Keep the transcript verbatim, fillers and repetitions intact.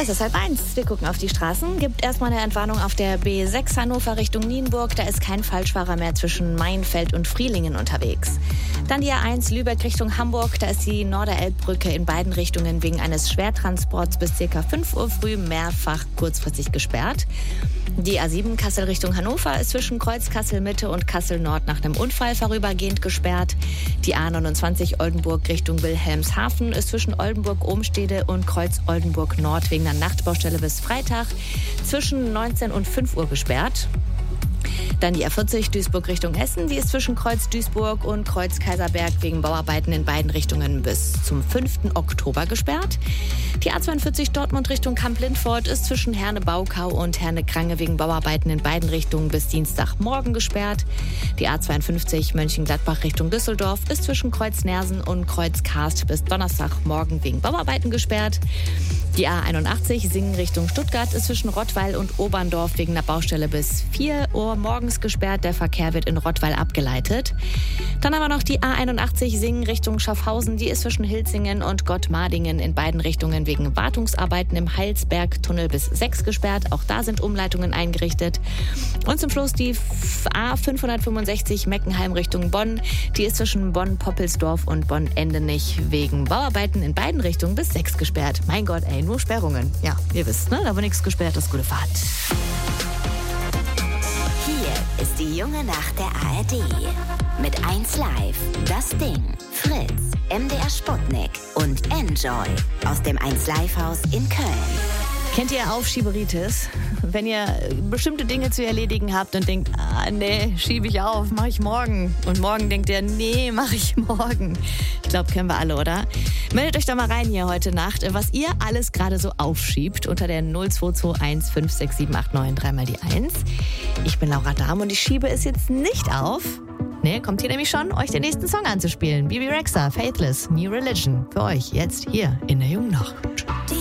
Es ist halb eins. Wir gucken auf die Straßen. Gibt erstmal eine Entwarnung auf der B sechs Hannover Richtung Nienburg. Da ist kein Falschfahrer mehr zwischen Mainfeld und Frielingen unterwegs. Dann die A eins Lübeck Richtung Hamburg. Da ist die Norderelbbrücke in beiden Richtungen wegen eines Schwertransports bis ca. fünf Uhr früh mehrfach kurzfristig gesperrt. Die A sieben Kassel Richtung Hannover ist zwischen Kreuz Kassel Mitte und Kassel Nord nach einem Unfall vorübergehend gesperrt. Die A neunundzwanzig Oldenburg Richtung Wilhelmshaven ist zwischen Oldenburg-Ohmstede und Kreuz Oldenburg Nord wegen einer Nachtbaustelle bis Freitag zwischen neunzehn und fünf Uhr gesperrt. Dann die A vierzig Duisburg Richtung Hessen, die ist zwischen Kreuz Duisburg und Kreuz Kaiserberg wegen Bauarbeiten in beiden Richtungen bis zum fünften Oktober gesperrt. Die A zweiundvierzig Dortmund Richtung Kamp-Lindfort ist zwischen Herne-Baukau und Herne-Krange wegen Bauarbeiten in beiden Richtungen bis Dienstagmorgen gesperrt. Die A zweiundfünfzig Mönchengladbach Richtung Düsseldorf ist zwischen Kreuz Nersen und Kreuz Karst bis Donnerstagmorgen wegen Bauarbeiten gesperrt. Die A einundachtzig Singen Richtung Stuttgart ist zwischen Rottweil und Oberndorf wegen einer Baustelle bis vier Uhr morgens gesperrt. Der Verkehr wird in Rottweil abgeleitet. Dann haben wir noch die A einundachtzig Singen Richtung Schaffhausen. Die ist zwischen Hilzingen und Gottmardingen in beiden Richtungen wegen Wartungsarbeiten im Heilsbergtunnel bis sechs gesperrt. Auch da sind Umleitungen eingerichtet. Und zum Schluss die A fünfhundertfünfundsechzig Meckenheim Richtung Bonn. Die ist zwischen Bonn-Poppelsdorf und Bonn-Endenich wegen Bauarbeiten in beiden Richtungen bis sechs gesperrt. Mein Gott, ey, nur Sperrungen. Ja, ihr wisst, ne? Da war nichts gesperrt, das gute Fahrt. Hier ist die junge Nacht der A R D. Mit eins Live, Das Ding, Fritz, M D R Sputnik und Enjoy aus dem eins Live Haus in Köln. Kennt ihr Aufschieberitis? Wenn ihr bestimmte Dinge zu erledigen habt und denkt, ah nee, schiebe ich auf, mache ich morgen. Und morgen denkt ihr, nee, mache ich morgen. Ich glaube, kennen wir alle, oder? Meldet euch da mal rein hier heute Nacht, was ihr alles gerade so aufschiebt unter der null zwei zwei eins fünf sechs sieben acht neun, dreimal die eins. Ich bin Laura Dahm und ich schiebe es jetzt nicht auf. Nee, kommt hier nämlich schon, euch den nächsten Song anzuspielen. Bibi Rexha, Faithless, New Religion. Für euch jetzt hier in der jungen Nacht.